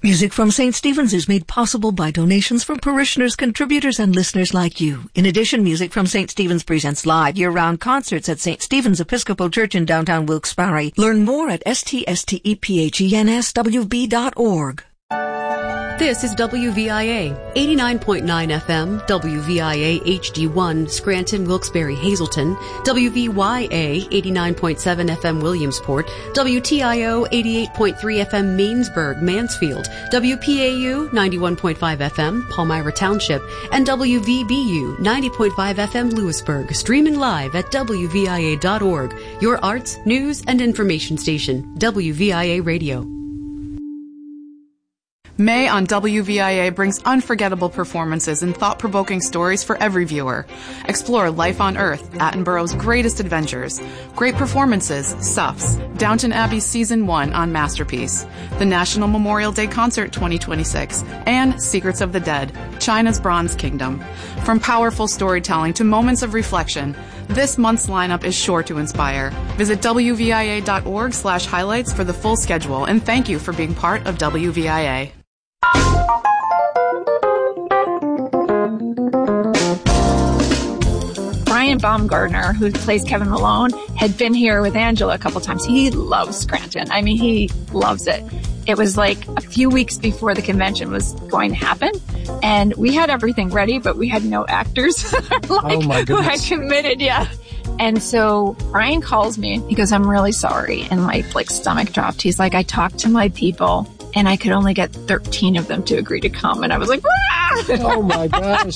Music from St. Stephen's is made possible by donations from parishioners, contributors, and listeners like you. In addition, Music from St. Stephen's presents live year-round concerts at St. Stephen's Episcopal Church in downtown Wilkes-Barre. Learn more at ststephenswb.org. This is WVIA, 89.9 FM, WVIA HD1, Scranton, Wilkes-Barre, Hazleton, WVYA, 89.7 FM, Williamsport, WTIO, 88.3 FM, Mainsburg, Mansfield, WPAU, 91.5 FM, Palmyra Township, and WVBU, 90.5 FM, Lewisburg, streaming live at WVIA.org, your arts, news, and information station, WVIA Radio. May on WVIA brings unforgettable performances and thought-provoking stories for every viewer. Explore life on Earth, Attenborough's greatest adventures. Great performances, Suffs, Downton Abbey Season 1 on Masterpiece, the National Memorial Day Concert 2026, and Secrets of the Dead, China's Bronze Kingdom. From powerful storytelling to moments of reflection, this month's lineup is sure to inspire. Visit WVIA.org/highlights for the full schedule, and thank you for being part of WVIA. Brian Baumgartner, who plays Kevin Malone, had been here with Angela a couple times. He loves Scranton. I mean, he loves it. It was like a few weeks before the convention was going to happen, and we had everything ready, but we had no actors oh my who had goodness. committed yet. And so Brian calls me. He goes, "I'm really sorry." And my stomach dropped. He's like, "I talked to my people and I could only get 13 of them to agree to come." And I was like, "Ah!" Oh my gosh.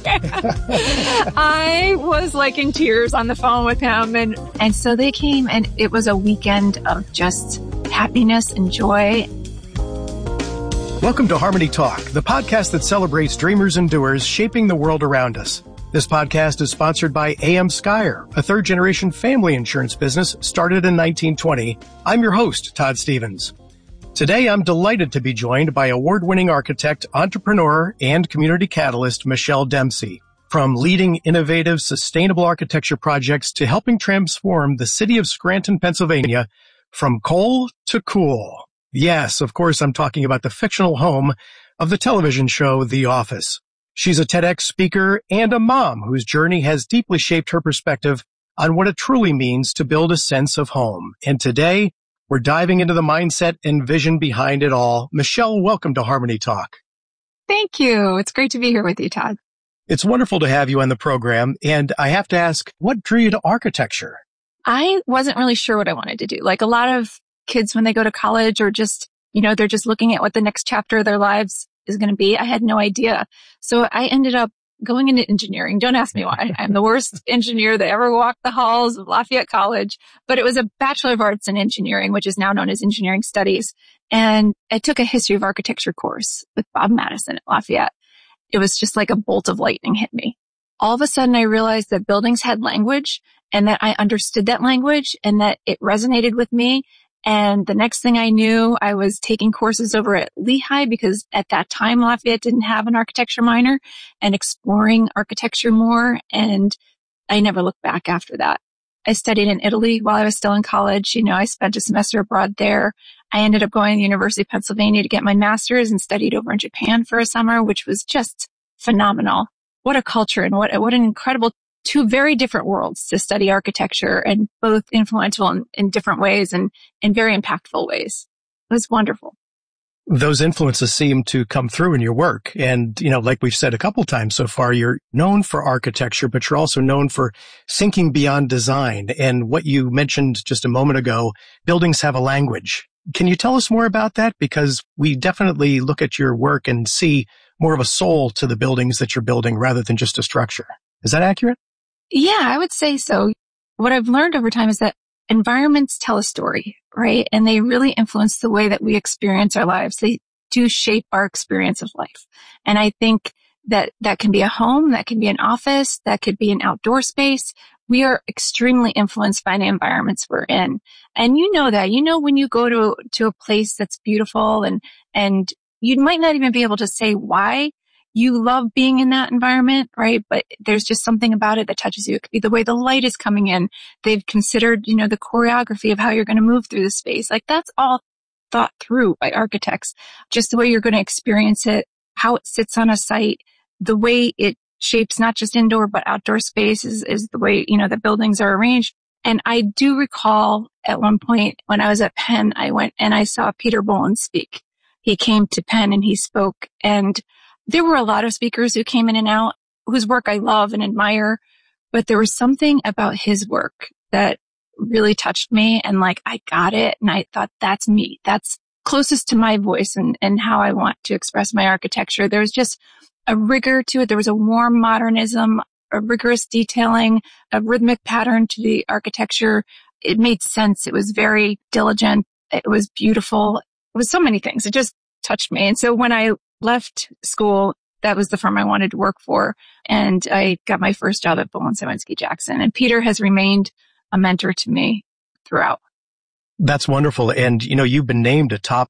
I was in tears on the phone with him. And so they came, and it was a weekend of just happiness and joy. Welcome to Harmony Talk, the podcast that celebrates dreamers and doers shaping the world around us. This podcast is sponsored by A.M. Skyer, a third-generation family insurance business started in 1920. I'm your host, Todd Stevens. Today, I'm delighted to be joined by award-winning architect, entrepreneur, and community catalyst Michelle Dempsey. From leading innovative, sustainable architecture projects to helping transform the city of Scranton, Pennsylvania, from coal to cool. Yes, of course, I'm talking about the fictional home of the television show The Office. She's a TEDx speaker and a mom whose journey has deeply shaped her perspective on what it truly means to build a sense of home. And today, we're diving into the mindset and vision behind it all. Michelle, welcome to Harmony Talk. Thank you. It's great to be here with you, Todd. It's wonderful to have you on the program. And I have to ask, what drew you to architecture? I wasn't really sure what I wanted to do. Like a lot of kids when they go to college or just, they're just looking at what the next chapter of their lives is going to be. I had no idea. So I ended up going into engineering. Don't ask me why. I'm the worst engineer that ever walked the halls of Lafayette College, but it was a Bachelor of Arts in Engineering, which is now known as Engineering Studies. And I took a history of architecture course with Bob Madison at Lafayette. It was just like a bolt of lightning hit me. All of a sudden, I realized that buildings had language and that I understood that language and that it resonated with me. And the next thing I knew, I was taking courses over at Lehigh because at that time, Lafayette didn't have an architecture minor, and exploring architecture more. And I never looked back after that. I studied in Italy while I was still in college. I spent a semester abroad there. I ended up going to the University of Pennsylvania to get my master's and studied over in Japan for a summer, which was just phenomenal. What a culture and what an incredible two very different worlds to study architecture, and both influential in different ways and in very impactful ways. It was wonderful. Those influences seem to come through in your work. And, like we've said a couple times so far, you're known for architecture, but you're also known for thinking beyond design. And what you mentioned just a moment ago, buildings have a language. Can you tell us more about that? Because we definitely look at your work and see more of a soul to the buildings that you're building rather than just a structure. Is that accurate? Yeah, I would say so. What I've learned over time is that environments tell a story, right? And they really influence the way that we experience our lives. They do shape our experience of life. And I think that can be a home, that can be an office, that could be an outdoor space. We are extremely influenced by the environments we're in. And that, when you go to a place that's beautiful and you might not even be able to say why you love being in that environment, right? But there's just something about it that touches you. It could be the way the light is coming in. They've considered, the choreography of how you're going to move through the space. Like that's all thought through by architects, just the way you're going to experience it, how it sits on a site, the way it shapes not just indoor but outdoor spaces is the way, the buildings are arranged. And I do recall at one point when I was at Penn, I went and I saw Peter Boland speak. He came to Penn and he spoke, and there were a lot of speakers who came in and out whose work I love and admire, but there was something about his work that really touched me, and I got it. And I thought, that's me. That's closest to my voice and how I want to express my architecture. There was just a rigor to it. There was a warm modernism, a rigorous detailing, a rhythmic pattern to the architecture. It made sense. It was very diligent. It was beautiful. It was so many things. It just touched me. And so when I left school, that was the firm I wanted to work for. And I got my first job at Boland Sowinski Jackson. And Peter has remained a mentor to me throughout. That's wonderful. And, you've been named a top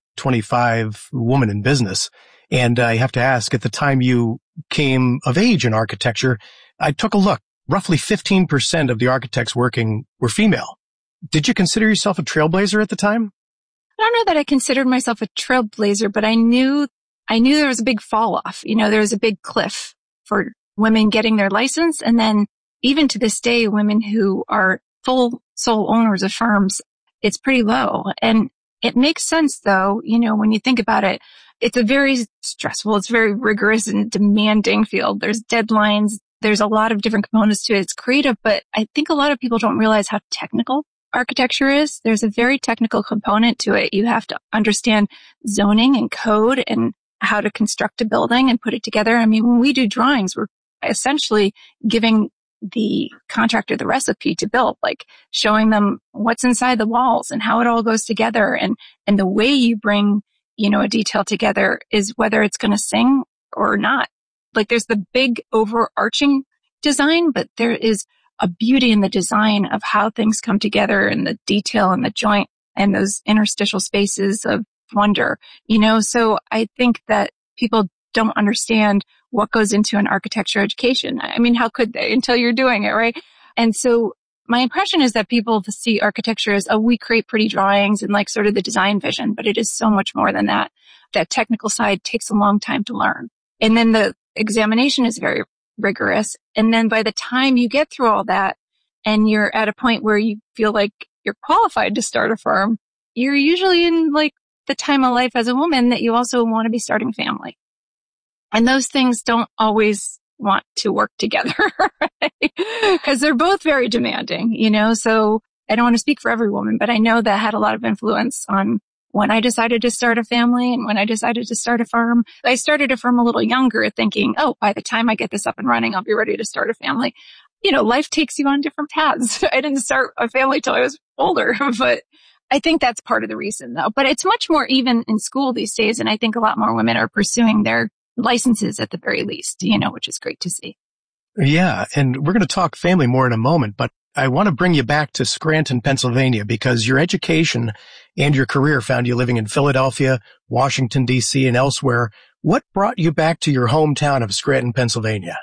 25 woman in business. And I have to ask, at the time you came of age in architecture, I took a look. Roughly 15% of the architects working were female. Did you consider yourself a trailblazer at the time? I don't know that I considered myself a trailblazer, but I knew there was a big fall off. There was a big cliff for women getting their license. And then even to this day, women who are full sole owners of firms, it's pretty low. And it makes sense though, when you think about it, it's a very stressful, it's very rigorous and demanding field. There's deadlines. There's a lot of different components to it. It's creative, but I think a lot of people don't realize how technical architecture is. There's a very technical component to it. You have to understand zoning and code and how to construct a building and put it together. I mean, when we do drawings, we're essentially giving the contractor the recipe to build, showing them what's inside the walls and how it all goes together. And the way you bring, a detail together is whether it's going to sing or not. There's the big overarching design, but there is a beauty in the design of how things come together and the detail and the joint and those interstitial spaces of wonder, so I think that people don't understand what goes into an architecture education. I mean, how could they until you're doing it, right? And so my impression is that people see architecture as, we create pretty drawings and sort of the design vision, but it is so much more than that. That technical side takes a long time to learn. And then the examination is very rigorous. And then by the time you get through all that and you're at a point where you feel like you're qualified to start a firm, you're usually in the time of life as a woman that you also want to be starting a family. And those things don't always want to work together, right? Because they're both very demanding, so I don't want to speak for every woman, but I know that had a lot of influence on when I decided to start a family and when I decided to start a firm. I started a firm a little younger thinking, by the time I get this up and running, I'll be ready to start a family. Life takes you on different paths. I didn't start a family till I was older, but I think that's part of the reason though. But it's much more even in school these days. And I think a lot more women are pursuing their licenses at the very least, which is great to see. Yeah. And we're going to talk family more in a moment, but I want to bring you back to Scranton, Pennsylvania, because your education and your career found you living in Philadelphia, Washington, D.C., and elsewhere. What brought you back to your hometown of Scranton, Pennsylvania?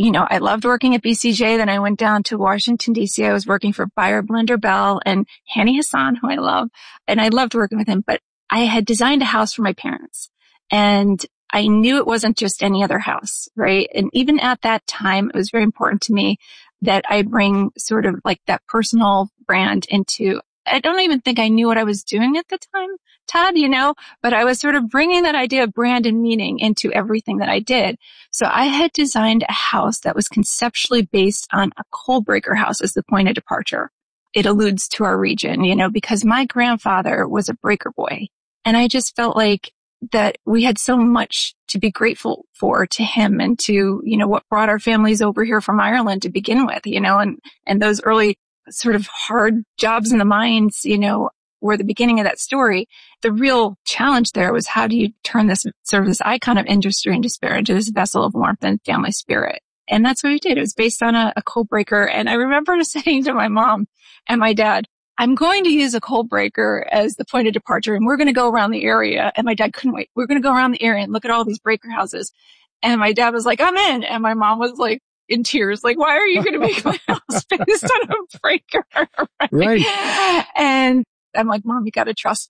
I loved working at BCJ. Then I went down to Washington, D.C. I was working for Buyer Blender Bell and Hani Hassan, who I love. And I loved working with him. But I had designed a house for my parents. And I knew it wasn't just any other house, right? And even at that time, it was very important to me that I bring sort of that personal brand into, I don't even think I knew what I was doing at the time, Todd, but I was sort of bringing that idea of brand and meaning into everything that I did. So I had designed a house that was conceptually based on a coal breaker house as the point of departure. It alludes to our region, because my grandfather was a breaker boy. And I just felt like that we had so much to be grateful for to him and to, what brought our families over here from Ireland to begin with, and those early sort of hard jobs in the mines, were the beginning of that story. The real challenge there was, how do you turn this sort of this icon of industry and despair into this vessel of warmth and family spirit? And that's what we did. It was based on a coal breaker. And I remember saying to my mom and my dad, I'm going to use a coal breaker as the point of departure, and we're going to go around the area. And my dad couldn't wait. We're going to go around the area and look at all these breaker houses. And my dad was like, I'm in. And my mom was in tears, why are you going to make my house based on a breaker? Right. And I'm like, Mom, you got to trust me.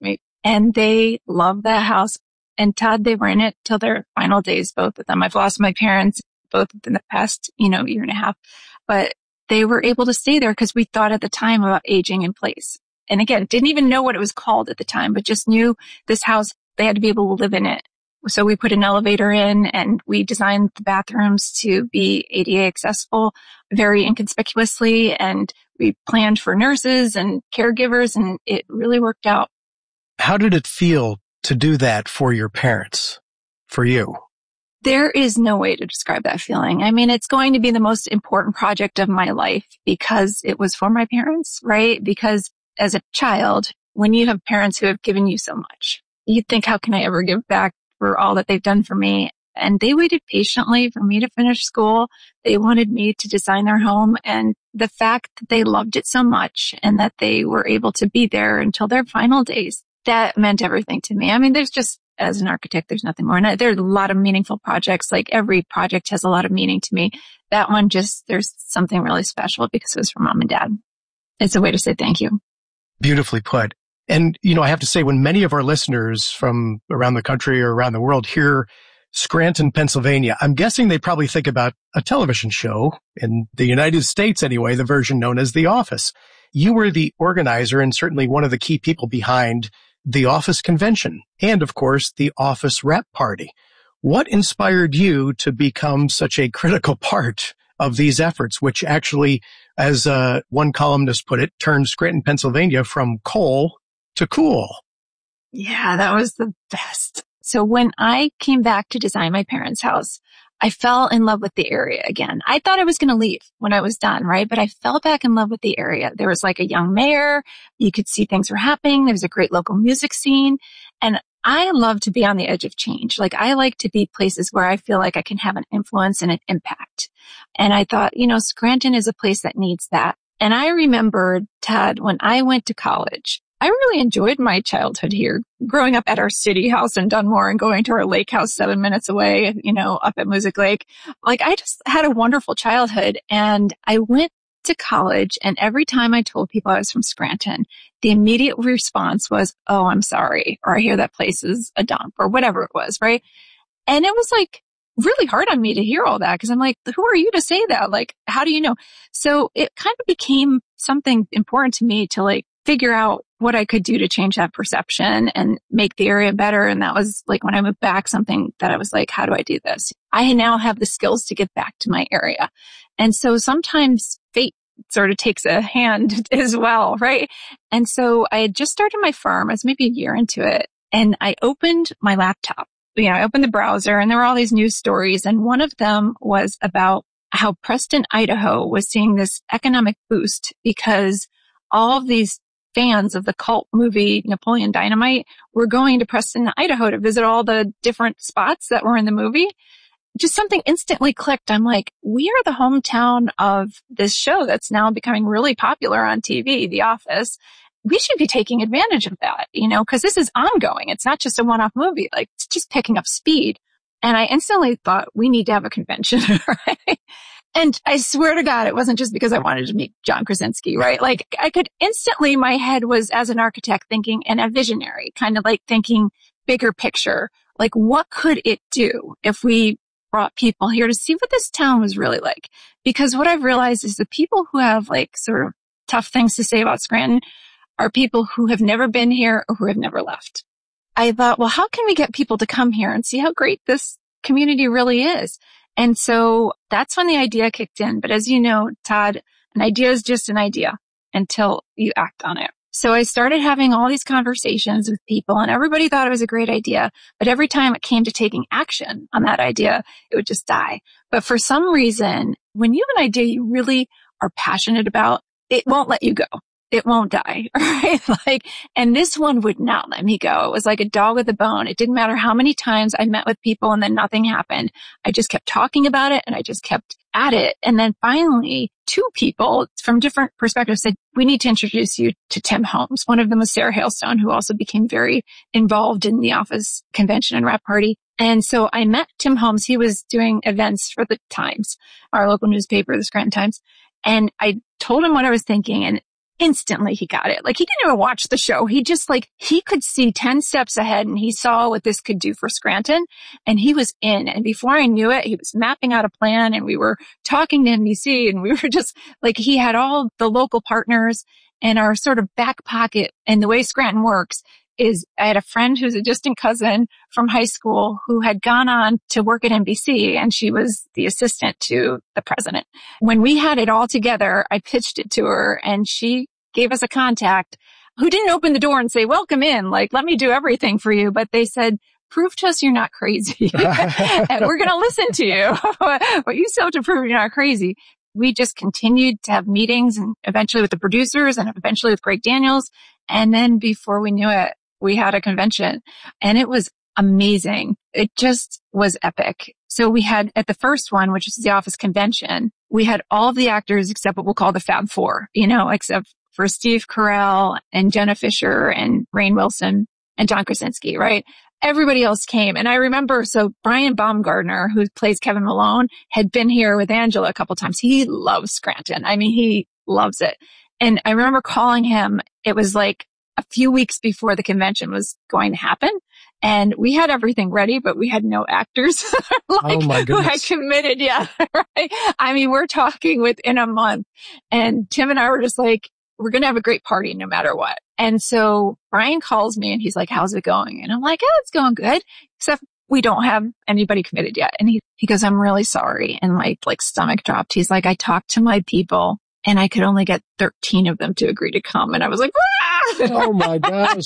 And they loved that house. And Todd, they were in it till their final days, both of them. I've lost my parents, both in the past, year and a half, but they were able to stay there because we thought at the time about aging in place. And again, didn't even know what it was called at the time, but just knew this house, they had to be able to live in it. So we put an elevator in and we designed the bathrooms to be ADA accessible very inconspicuously. And we planned for nurses and caregivers, and it really worked out. How did it feel to do that for your parents, for you? There is no way to describe that feeling. I mean, it's going to be the most important project of my life because it was for my parents, right? Because as a child, when you have parents who have given you so much, you think, how can I ever give back for all that they've done for me? And they waited patiently for me to finish school. They wanted me to design their home. And the fact that they loved it so much and that they were able to be there until their final days, that meant everything to me. I mean, there's just, as an architect, there's nothing more. And there's a lot of meaningful projects. Like every project has a lot of meaning to me. That one there's something really special because it was for mom and dad. It's a way to say thank you. Beautifully put. And, I have to say, when many of our listeners from around the country or around the world hear Scranton, Pennsylvania, I'm guessing they probably think about a television show, in the United States anyway, the version known as The Office. You were the organizer and certainly one of the key people behind the Office convention and, of course, the Office Wrap Party. What inspired you to become such a critical part of these efforts, which actually, as one columnist put it, turned Scranton, Pennsylvania from coal to cool? Yeah, that was the best. So when I came back to design my parents' house, I fell in love with the area again. I thought I was going to leave when I was done, right? But I fell back in love with the area. There was like a young mayor. You could see things were happening. There was a great local music scene. And I love to be on the edge of change. Like I like to be places where I feel like I can have an influence and an impact. And I thought, Scranton is a place that needs that. And I remembered, Todd, when I went to college, I really enjoyed my childhood here, growing up at our city house in Dunmore and going to our lake house 7 minutes away, up at Music Lake. Like I just had a wonderful childhood, and I went to college, and every time I told people I was from Scranton, the immediate response was, "Oh, I'm sorry," or "I hear that place is a dump," or whatever it was, right? And it was like really hard on me to hear all that because I'm like, who are you to say that? Like, how do you know? So it kind of became something important to me to like figure out what I could do to change that perception and make the area better. And that was like when I moved back, something that I was like, how do I do this? I now have the skills to get back to my area. And so sometimes fate sort of takes a hand as well, right? And so I had just started my firm. I was maybe a year into it, and I opened my laptop. I opened the browser, and there were all these news stories. And one of them was about how Preston, Idaho was seeing this economic boost because all of these fans of the cult movie Napoleon Dynamite were going to Preston, Idaho to visit all the different spots that were in the movie. Just something instantly clicked. I'm like, we are the hometown of this show that's now becoming really popular on TV, The Office. We should be taking advantage of that, because this is ongoing. It's not just a one-off movie. Like, it's just picking up speed. And I instantly thought, we need to have a convention, right? And I swear to God, it wasn't just because I wanted to meet John Krasinski, right? Like I could instantly, my head was as an architect thinking, and a visionary, kind of like thinking bigger picture. Like what could it do if we brought people here to see what this town was really like? Because what I've realized is the people who have like sort of tough things to say about Scranton are people who have never been here or who have never left. I thought, well, how can we get people to come here and see how great this community really is? And so that's when the idea kicked in. But as you know, Todd, an idea is just an idea until you act on it. So I started having all these conversations with people, and everybody thought it was a great idea. But every time it came to taking action on that idea, it would just die. But for some reason, when you have an idea you really are passionate about, it won't let you go. It won't die, right? And this one would not let me go. It was like a dog with a bone. It didn't matter how many times I met with people and then nothing happened. I just kept talking about it and I just kept at it. And then finally, two people from different perspectives said, we need to introduce you to Tim Holmes. One of them was Sarah Hailstone, who also became very involved in the Office convention and wrap party. And so I met Tim Holmes. He was doing events for the Times, our local newspaper, the Scranton Times. And I told him what I was thinking, and instantly he got it. Like, he didn't even watch the show. He just he could see 10 steps ahead, and he saw what this could do for Scranton, and he was in. And before I knew it, he was mapping out a plan, and we were talking to NBC, and we were just he had all the local partners, and our sort of back pocket. And the way Scranton works is I had a friend who's a distant cousin from high school who had gone on to work at NBC, and she was the assistant to the president. When we had it all together, I pitched it to her, and she gave us a contact who didn't open the door and say, welcome in, let me do everything for you. But they said, prove to us you're not crazy. And we're going to listen to you. But you still have to prove you're not crazy. We just continued to have meetings, and eventually with the producers, and eventually with Greg Daniels. And then before we knew it, we had a convention, and it was amazing. It just was epic. So we had, at the first one, which is the Office convention, we had all of the actors except what we'll call the Fab Four, except for Steve Carell and Jenna Fischer and Rainn Wilson and John Krasinski, right? Everybody else came. And I remember, so Brian Baumgartner, who plays Kevin Malone, had been here with Angela a couple times. He loves Scranton. I mean, he loves it. And I remember calling him. It was a few weeks before the convention was going to happen. And we had everything ready, but we had no actors oh my who had committed yet. Right? I mean, we're talking within a month. And Tim and I were just we're going to have a great party no matter what. And so Brian calls me, and he's like, how's it going? And I'm like, oh, it's going good, except we don't have anybody committed yet. And he goes, I'm really sorry. And my stomach dropped. He's like, I talked to my people, and I could only get 13 of them to agree to come. And I was like, oh my gosh.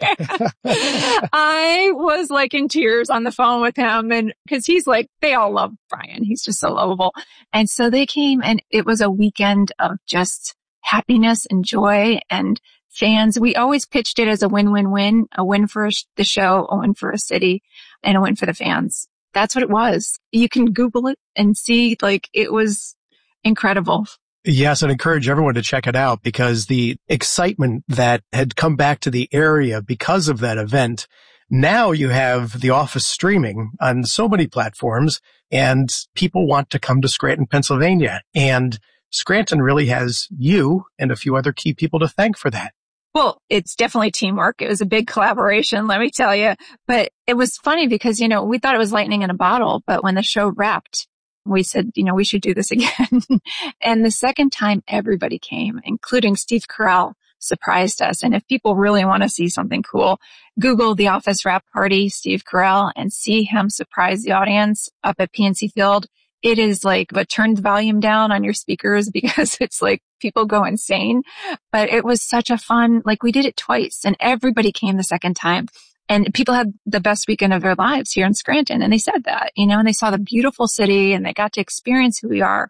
I was in tears on the phone with him, and because he's they all love Brian. He's just so lovable. And so they came, and it was a weekend of just happiness and joy and fans. We always pitched it as a win-win-win, a win for the show, a win for a city, and a win for the fans. That's what it was. You can Google it and see, it was incredible. Yes, and encourage everyone to check it out, because the excitement that had come back to the area because of that event, now you have The Office streaming on so many platforms, and people want to come to Scranton, Pennsylvania. And Scranton really has you and a few other key people to thank for that. Well, it's definitely teamwork. It was a big collaboration, let me tell you. But it was funny because, we thought it was lightning in a bottle. But when the show wrapped, we said, we should do this again. And the second time, everybody came, including Steve Carell surprised us. And if people really want to see something cool, Google The Office Wrap Party, Steve Carell, and see him surprise the audience up at PNC Field. It is but turn the volume down on your speakers, because it's people go insane. But it was such a fun, we did it twice, and everybody came the second time. And people had the best weekend of their lives here in Scranton. And they said that, and they saw the beautiful city, and they got to experience who we are.